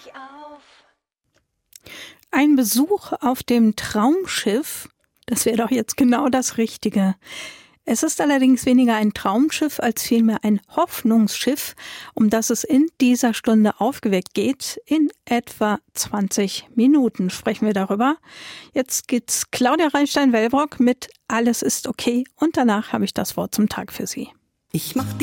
Ein Besuch auf dem Traumschiff, das wäre doch jetzt genau das Richtige. Es ist allerdings weniger ein Traumschiff als vielmehr ein Hoffnungsschiff, um das es in dieser Stunde aufgeweckt geht. In etwa 20 Minuten sprechen wir darüber. Jetzt geht's Claudia Reinstein-Wellbrock mit Alles ist okay und danach habe ich das Wort zum Tag für Sie. Ich mach